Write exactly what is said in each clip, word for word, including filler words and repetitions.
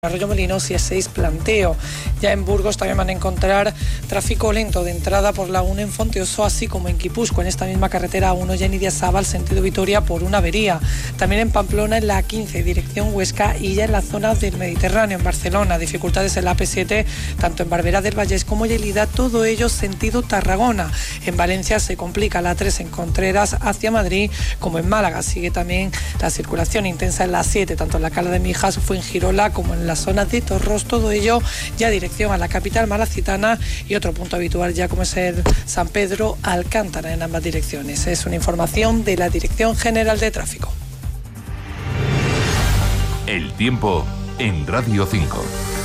Arroyo Molinos y S seis Planteo. Ya en Burgos también van a encontrar tráfico lento de entrada por la uno en Fonteoso, así como en Guipúzcoa, en esta misma carretera uno ya en Idiazábal, sentido Vitoria, por una avería. También en Pamplona, en la quince, dirección Huesca, y ya en la zona del Mediterráneo, en Barcelona. Dificultades en la A P siete, tanto en Barberá del Vallés como Lleida, todo ello sentido Tarragona. En Valencia se complica la tres en Contreras hacia Madrid, como en Málaga. Sigue también la circulación intensa en la siete, tanto en la Cala de Mijas, Fuengirola, como en la zona de Torros, todo ello ya dirección a la capital malacitana, y otro punto habitual ya como es el San Pedro Alcántara en ambas direcciones. Es una información de la Dirección General de Tráfico. El tiempo en Radio cinco.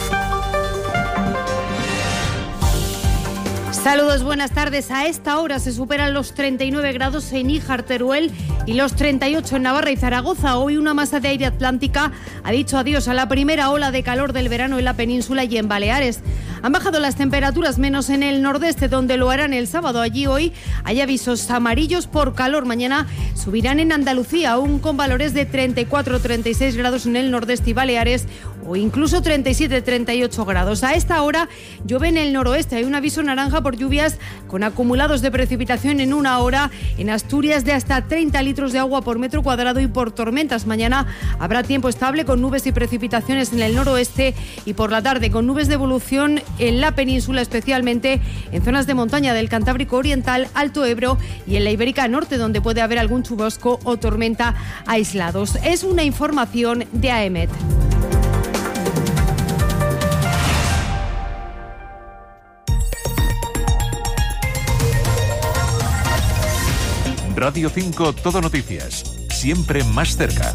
Saludos, buenas tardes. A esta hora se superan los treinta y nueve grados en Níjar, Teruel, y los treinta y ocho en Navarra y Zaragoza. Hoy una masa de aire atlántica ha dicho adiós a la primera ola de calor del verano en la península y en Baleares. Han bajado las temperaturas, menos en el nordeste, donde lo harán el sábado. Allí hoy hay avisos amarillos por calor. Mañana subirán en Andalucía, aún con valores de treinta y cuatro a treinta y seis grados en el nordeste y Baleares, o incluso treinta y siete a treinta y ocho grados. A esta hora llueve en el noroeste. Hay un aviso naranja por lluvias con acumulados de precipitación en una hora en Asturias de hasta treinta litros de agua por metro cuadrado y por tormentas. Mañana habrá tiempo estable con nubes y precipitaciones en el noroeste, y por la tarde con nubes de evolución en la península, especialmente en zonas de montaña del Cantábrico Oriental, Alto Ebro y en la Ibérica Norte, donde puede haber algún chubasco o tormenta aislados. Es una información de AEMET. Radio cinco, Todo Noticias, siempre más cerca.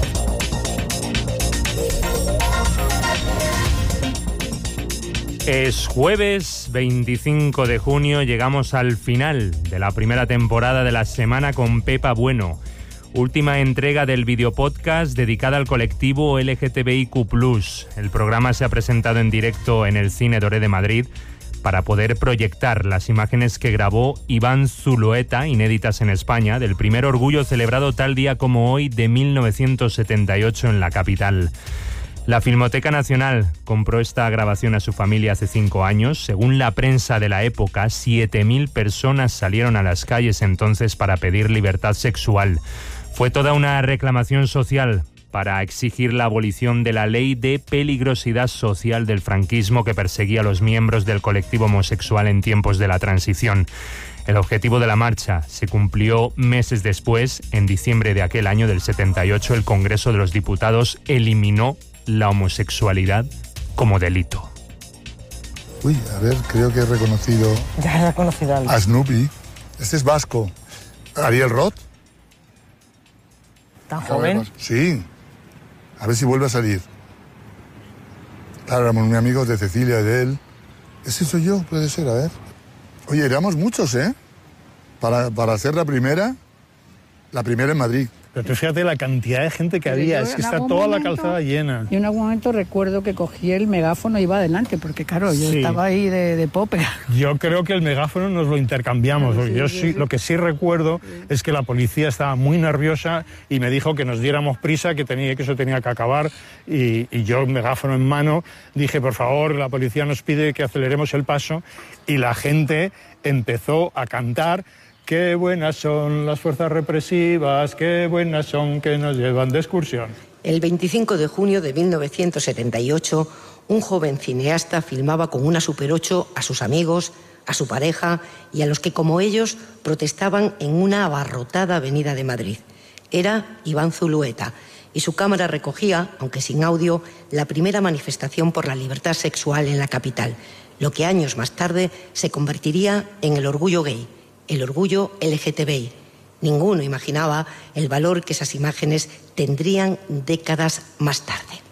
Es jueves veinticinco de junio, llegamos al final de la primera temporada de La Semana con Pepa Bueno, última entrega del videopodcast dedicada al colectivo L G T B I Q plus. El programa se ha presentado en directo en el Cine Doré de Madrid para poder proyectar las imágenes que grabó Iván Zulueta, inéditas en España, del primer orgullo celebrado tal día como hoy de mil novecientos setenta y ocho en la capital. La Filmoteca Nacional compró esta grabación a su familia hace cinco años. Según la prensa de la época, siete mil personas salieron a las calles entonces para pedir libertad sexual. Fue toda una reclamación social para exigir la abolición de la ley de peligrosidad social del franquismo que perseguía a los miembros del colectivo homosexual en tiempos de la transición. El objetivo de la marcha se cumplió meses después. En diciembre de aquel año del setenta y ocho, el Congreso de los Diputados eliminó la homosexualidad como delito. Uy, a ver, creo que he reconocido, Ya he reconocido algo. a Snoopy. Este es vasco. Ariel Roth. ¿Tan joven? Sí. A ver si vuelve a salir. Claro, éramos muy amigos de Cecilia, de él. ¿Ese soy yo? Puede ser, a ver. Oye, éramos muchos, ¿eh? Para, para hacer la primera, la primera en Madrid. Pero tú fíjate la cantidad de gente que Pero había, yo es que en está algún toda la momento- calzada llena. Yo en algún momento recuerdo que cogí el megáfono y iba adelante, porque claro, yo Sí. estaba ahí de, de pope. Yo creo que el megáfono nos lo intercambiamos. Sí, Yo sí, sí, sí. lo que sí recuerdo es que la policía estaba muy nerviosa y me dijo que nos diéramos prisa, que tenía que eso tenía que acabar, y, y yo, megáfono en mano, dije, por favor, la policía nos pide que aceleremos el paso, y la gente empezó a cantar: qué buenas son las fuerzas represivas, qué buenas son que nos llevan de excursión. El veinticinco de junio de mil novecientos setenta y ocho, un joven cineasta filmaba con una Super ocho a sus amigos, a su pareja y a los que, como ellos, protestaban en una abarrotada avenida de Madrid. Era Iván Zulueta, y su cámara recogía, aunque sin audio, la primera manifestación por la libertad sexual en la capital, lo que años más tarde se convertiría en el orgullo gay, el orgullo L G T B I. Ninguno imaginaba el valor que esas imágenes tendrían décadas más tarde.